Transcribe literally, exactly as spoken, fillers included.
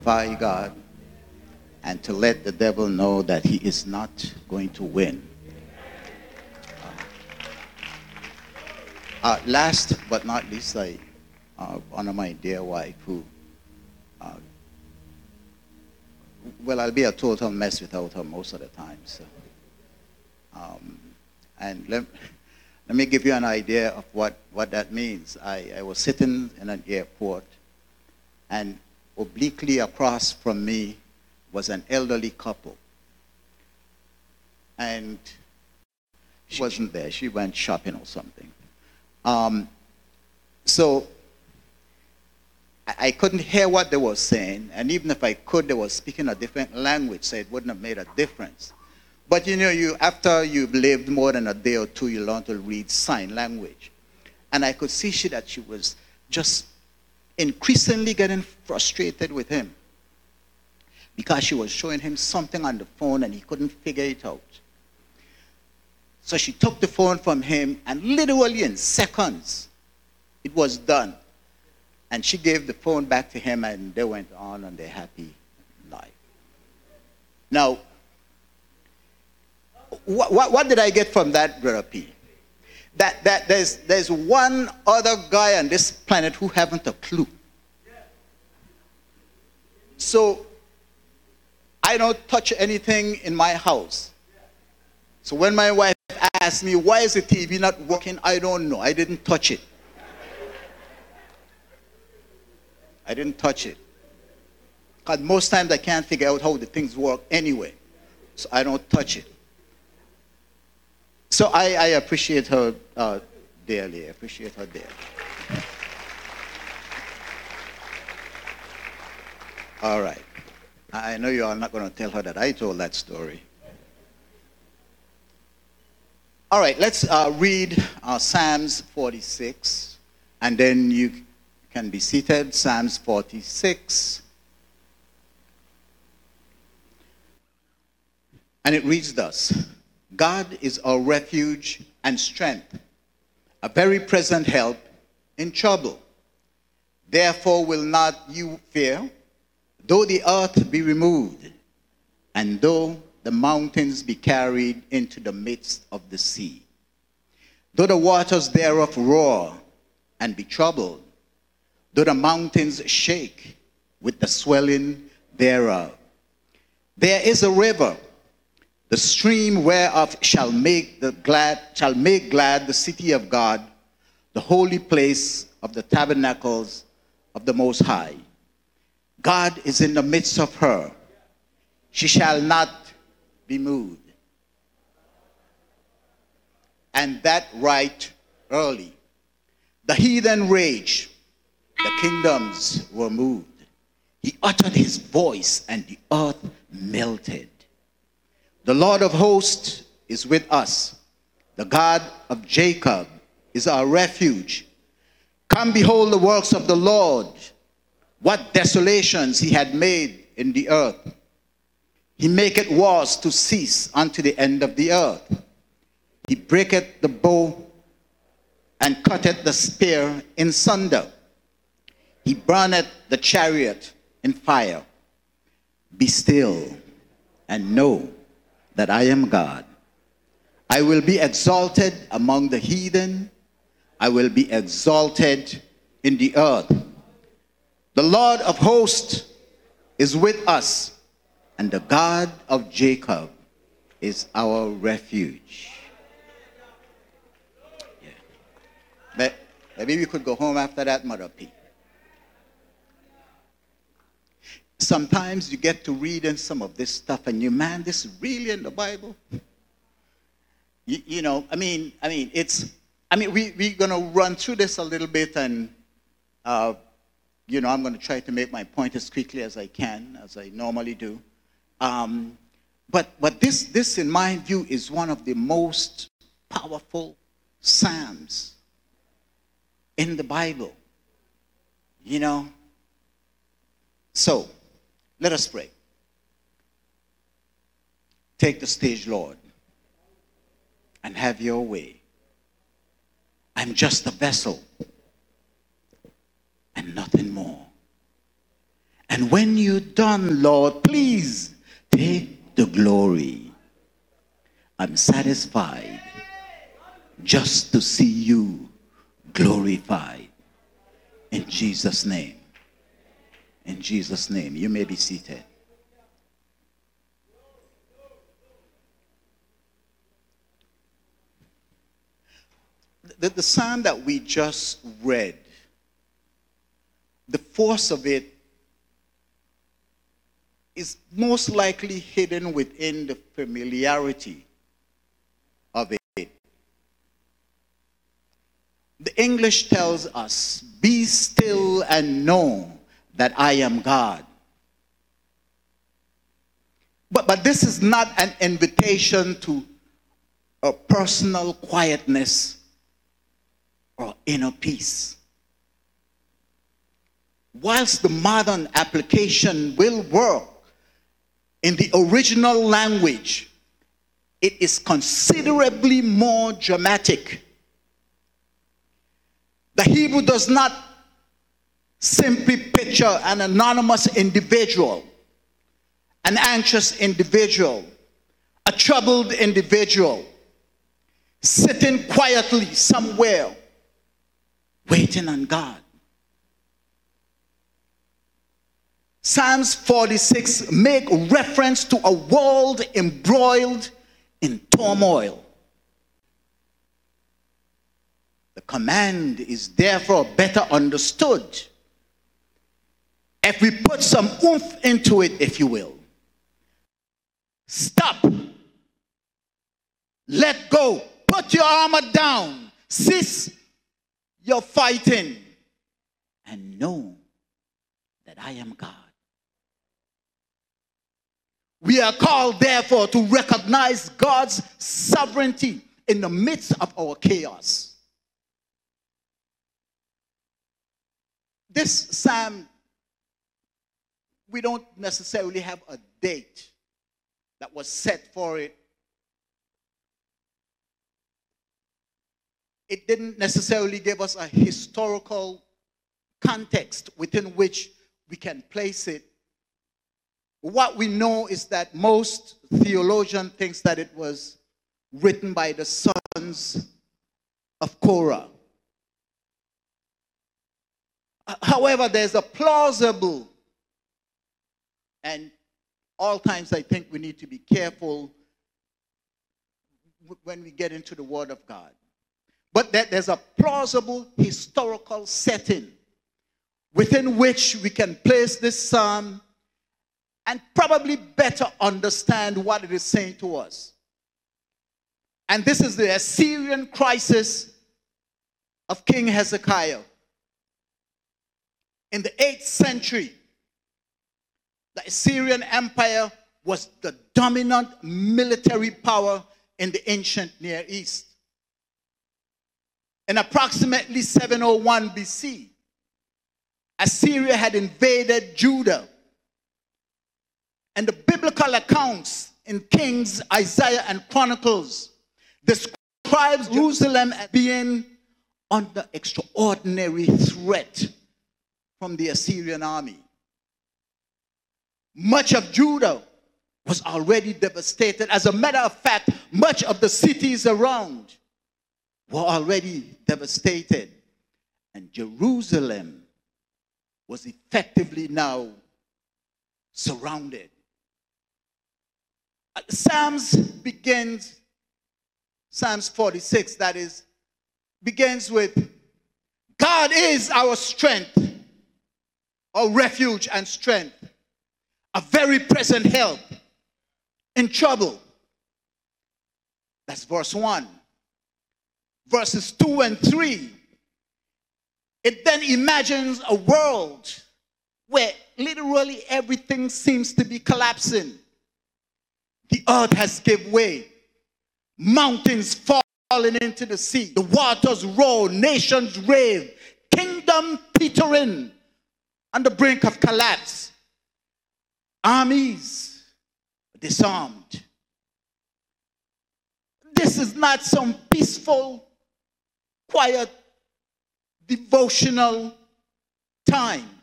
By God and to let the devil know that he is not going to win. Uh, last but not least, I uh, honor my dear wife who, uh, well, I'll be a total mess without her most of the time. So, um, and let, let me give you an idea of what, what that means. I, I was sitting in an airport, and obliquely across from me was an elderly couple. And she wasn't there. She went shopping or something. Um, so I, I couldn't hear what they were saying. And even if I could, they were speaking a different language, so it wouldn't have made a difference. But you know, you after you've lived more than a day or two, you learn to read sign language. And I could see she, that she was just increasingly getting frustrated with him because she was showing him something on the phone and he couldn't figure it out. So she took the phone from him, and literally in seconds, it was done. And she gave the phone back to him, and they went on on their happy life. Now, what, what, what did I get from that, Brother P? That, that there's, there's one other guy on this planet who haven't a clue. So I don't touch anything in my house. So when my wife asks me, why is the T V not working? I don't know. I didn't touch it. I didn't touch it. Because most times I can't figure out how the things work anyway. So I don't touch it. So I, I appreciate her uh, dearly. I appreciate her dearly. All right. I know you are not going to tell her that I told that story. All right, let's uh, read uh, Psalms forty-six, and then you can be seated. Psalms forty-six. And it reads thus: God is our refuge and strength, a very present help in trouble. Therefore will not you fear, though the earth be removed, and though the mountains be carried into the midst of the sea, though the waters thereof roar and be troubled, though the mountains shake with the swelling thereof. There is a river, the stream whereof shall make the glad shall make glad the city of God, the holy place of the tabernacles of the Most High. God is in the midst of her. She shall not be moved. And that right early. The heathen raged, the kingdoms were moved. He uttered his voice, and the earth melted. The Lord of hosts is with us. The God of Jacob is our refuge. Come behold the works of the Lord, what desolations he had made in the earth. He maketh wars to cease unto the end of the earth. He breaketh the bow and cutteth the spear in sunder. He burneth the chariot in fire. Be still and know that I am God. I will be exalted among the heathen. I will be exalted in the earth. The Lord of hosts is with us, and the God of Jacob is our refuge. Yeah. But maybe we could go home after that, Mother P. Sometimes you get to reading some of this stuff, and you, man, this is really in the Bible. You, you know, I mean, I mean, it's, I mean, we we're gonna run through this a little bit, and uh, you know, I'm gonna try to make my point as quickly as I can, as I normally do. Um, but but this this, in my view, is one of the most powerful psalms in the Bible. You know, so. Let us pray. Take the stage, Lord, and have your way. I'm just a vessel and nothing more. And when you're done, Lord, please take the glory. I'm satisfied just to see you glorified. In Jesus' name. In Jesus' name. You may be seated. The, the psalm that we just read, the force of it is most likely hidden within the familiarity of it. The English tells us, be still and know that I am God. But, but this is not an invitation to a personal quietness or inner peace. Whilst the modern application will work, in the original language, it is considerably more dramatic. The Hebrew does not simply picture an anonymous individual, an anxious individual, a troubled individual, sitting quietly somewhere, waiting on God. Psalms forty-six make reference to a world embroiled in turmoil. The command is therefore better understood if we put some oomph into it, if you will. Stop. Let go. Put your armor down. Cease your fighting. And know that I am God. We are called, therefore, to recognize God's sovereignty in the midst of our chaos. This psalm, we don't necessarily have a date that was set for it. It didn't necessarily give us a historical context within which we can place it. What we know is that most theologians think that it was written by the sons of Korah. However, there's a plausible, and all times I think we need to be careful when we get into the Word of God. But that there's a plausible historical setting within which we can place this psalm and probably better understand what it is saying to us. And this is the Assyrian crisis of King Hezekiah. In the eighth century, the Assyrian Empire was the dominant military power in the ancient Near East. In approximately seven oh one B C, Assyria had invaded Judah. And the biblical accounts in Kings, Isaiah, and Chronicles describes Jerusalem as being under extraordinary threat from the Assyrian army. Much of Judah was already devastated. As a matter of fact, much of the cities around were already devastated. And Jerusalem was effectively now surrounded. Psalms begins, Psalms forty-six, that is, begins with, God is our strength, our refuge and strength, a very present help in trouble. That's verse one. Verses two and three, it then imagines a world where literally everything seems to be collapsing. The earth has given way. Mountains falling into the sea. The waters roar. Nations rave. Kingdom teetering on the brink of collapse. Armies disarmed. This is not some peaceful, quiet, devotional time.